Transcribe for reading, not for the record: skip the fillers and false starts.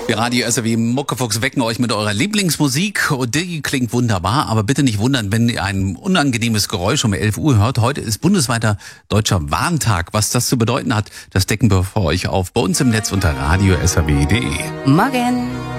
Wir Radio SAW Muckefuchs wecken euch mit eurer Lieblingsmusik und die klingt wunderbar, aber bitte nicht wundern, wenn ihr ein unangenehmes Geräusch um 11 Uhr hört. Heute ist bundesweiter Deutscher Warntag. Was das zu bedeuten hat, das decken wir für euch auf bei uns im Netz unter radio-saw.de. Morgen!